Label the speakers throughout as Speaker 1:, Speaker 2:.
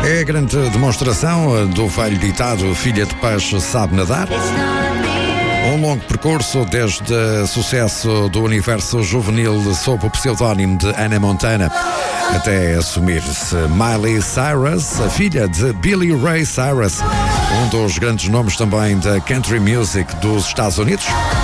Speaker 1: É a grande demonstração do velho ditado "filha de peixe sabe nadar". Um longo percurso desde sucesso do universo juvenil sob o pseudónimo de Hannah Montana até assumir-se Miley Cyrus, a filha de Billy Ray Cyrus, um dos grandes nomes também da country music dos Estados Unidos.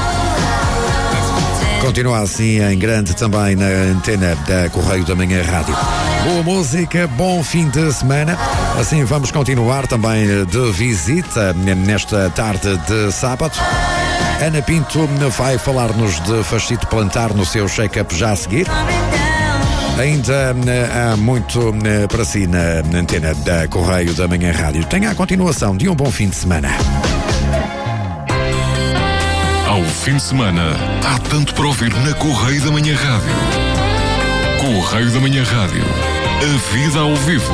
Speaker 1: Continua assim em grande também na antena da Correio da Manhã Rádio. Boa música, bom fim de semana. Assim vamos continuar também de visita nesta tarde de sábado. Ana Pinto vai falar-nos de fascite plantar no seu check-up já a seguir. Ainda há muito para si na antena da Correio da Manhã Rádio. Tenha a continuação de um bom fim de semana.
Speaker 2: Ao fim de semana, há tanto para ouvir na Correio da Manhã Rádio. Correio da Manhã Rádio. A vida ao vivo.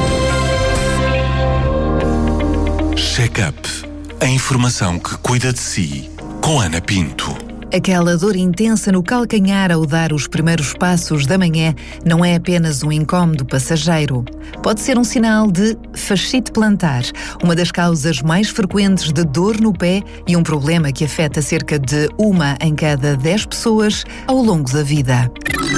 Speaker 2: Check-up. A informação que cuida de si. Com Ana Pinto.
Speaker 3: Aquela dor intensa no calcanhar ao dar os primeiros passos da manhã não é apenas um incómodo passageiro. Pode ser um sinal de fascite plantar, uma das causas mais frequentes de dor no pé e um problema que afeta cerca de 1 em cada 10 pessoas ao longo da vida.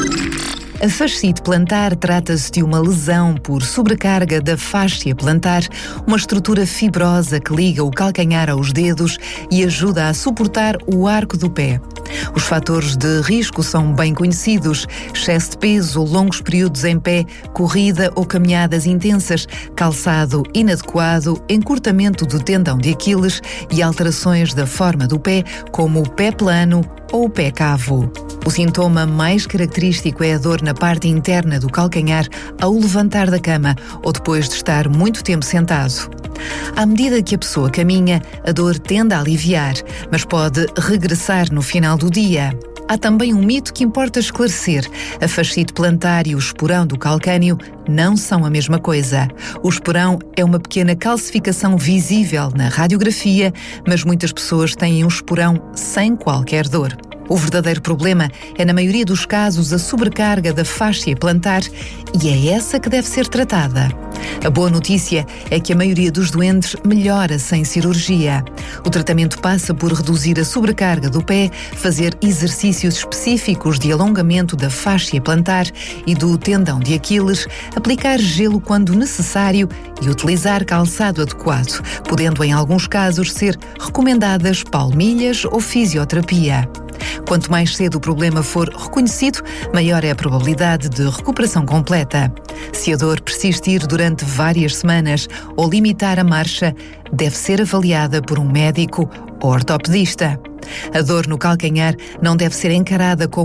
Speaker 3: A fascite plantar trata-se de uma lesão por sobrecarga da fáscia plantar, uma estrutura fibrosa que liga o calcanhar aos dedos e ajuda a suportar o arco do pé. Os fatores de risco são bem conhecidos: excesso de peso, longos períodos em pé, corrida ou caminhadas intensas, calçado inadequado, encurtamento do tendão de Aquiles e alterações da forma do pé, como o pé plano ou o pé cavo. O sintoma mais característico é a dor na parte interna do calcanhar ao levantar da cama ou depois de estar muito tempo sentado. À medida que a pessoa caminha, a dor tende a aliviar, mas pode regressar no final do dia. Há também um mito que importa esclarecer: a fascite plantar e o esporão do calcâneo não são a mesma coisa. O esporão é uma pequena calcificação visível na radiografia, mas muitas pessoas têm um esporão sem qualquer dor. O verdadeiro problema é, na maioria dos casos, a sobrecarga da fáscia plantar e é essa que deve ser tratada. A boa notícia é que a maioria dos doentes melhora sem cirurgia. O tratamento passa por reduzir a sobrecarga do pé, fazer exercícios específicos de alongamento da fáscia plantar e do tendão de Aquiles, aplicar gelo quando necessário e utilizar calçado adequado, podendo em alguns casos ser recomendadas palmilhas ou fisioterapia. Quanto mais cedo o problema for reconhecido, maior é a probabilidade de recuperação completa. Se a dor persistir durante várias semanas ou limitar a marcha, deve ser avaliada por um médico ou ortopedista. A dor no calcanhar não deve ser encarada como